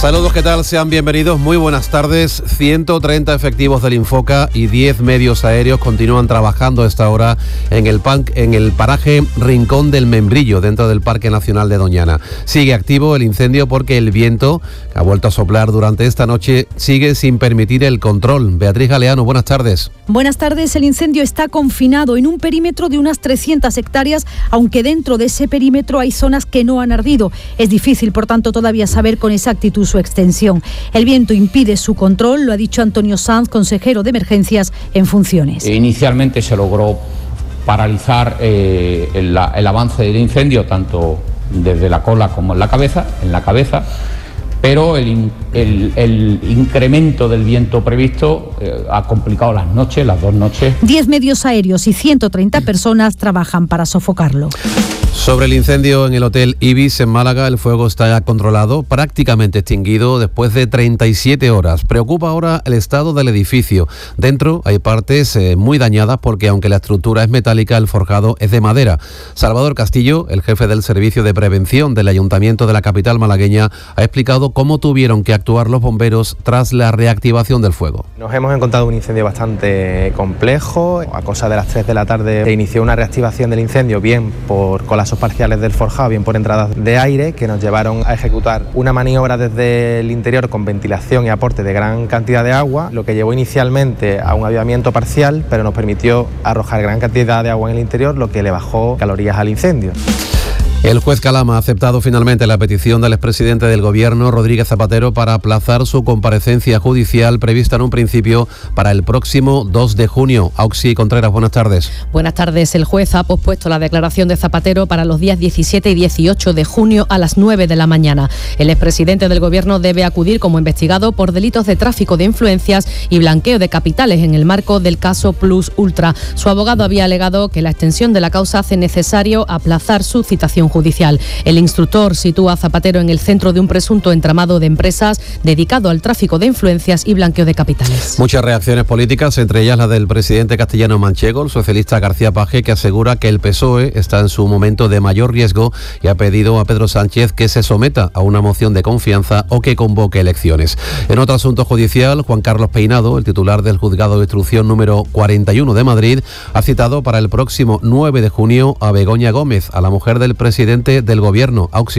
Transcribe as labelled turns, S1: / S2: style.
S1: Saludos, ¿qué tal? Sean bienvenidos, muy buenas tardes. 130 efectivos del Infoca y 10 medios aéreos continúan trabajando a esta hora en el paraje Rincón del Membrillo, dentro del Parque Nacional de Doñana. Sigue activo el incendio porque el viento, que ha vuelto a soplar durante esta noche, sigue sin permitir el control. Beatriz Galeano, buenas tardes.
S2: Buenas tardes. El incendio está confinado en un perímetro de unas 300 hectáreas, aunque dentro de ese perímetro hay zonas que no han ardido. Es difícil, por tanto, todavía saber con exactitud su extensión. El viento impide su control, lo ha dicho Antonio Sanz, consejero de Emergencias en funciones.
S3: Inicialmente se logró paralizar el avance del incendio, tanto desde la cola como en la cabeza, pero el incremento del viento previsto ha complicado las 2 noches. 10
S2: medios aéreos y 130 personas trabajan para sofocarlo.
S1: Sobre el incendio en el Hotel Ibis en Málaga, el fuego está ya controlado, prácticamente extinguido después de 37 horas. Preocupa ahora el estado del edificio. Dentro hay partes muy dañadas porque, aunque la estructura es metálica, el forjado es de madera. Salvador Castillo, el jefe del Servicio de Prevención del Ayuntamiento de la capital malagueña, ha explicado cómo tuvieron que actuar los bomberos tras la reactivación del fuego.
S4: Nos hemos encontrado un incendio bastante complejo. A cosa de las 3 de la tarde se inició una reactivación del incendio, bien por colapsos parciales del forjado, bien por entradas de aire, que nos llevaron a ejecutar una maniobra desde el interior con ventilación y aporte de gran cantidad de agua, lo que llevó inicialmente a un avivamiento parcial, pero nos permitió arrojar gran cantidad de agua en el interior, lo que le bajó calorías al incendio.
S1: El juez Calama ha aceptado finalmente la petición del expresidente del Gobierno, Rodríguez Zapatero, para aplazar su comparecencia judicial prevista en un principio para el próximo 2 de junio. Auxi Contreras, buenas tardes.
S5: Buenas tardes. El juez ha pospuesto la declaración de Zapatero para los días 17 y 18 de junio a las 9 de la mañana. El expresidente del Gobierno debe acudir como investigado por delitos de tráfico de influencias y blanqueo de capitales en el marco del caso Plus Ultra. Su abogado había alegado que la extensión de la causa hace necesario aplazar su citación judicial. El instructor sitúa a Zapatero en el centro de un presunto entramado de empresas dedicado al tráfico de influencias y blanqueo de capitales.
S1: Muchas reacciones políticas, entre ellas la del presidente castellano manchego, el socialista García Paje, que asegura que el PSOE está en su momento de mayor riesgo y ha pedido a Pedro Sánchez que se someta a una moción de confianza o que convoque elecciones. En otro asunto judicial, Juan Carlos Peinado, el titular del Juzgado de Instrucción número 41 de Madrid, ha citado para el próximo 9 de junio a Begoña Gómez, a la mujer del presidente del Gobierno.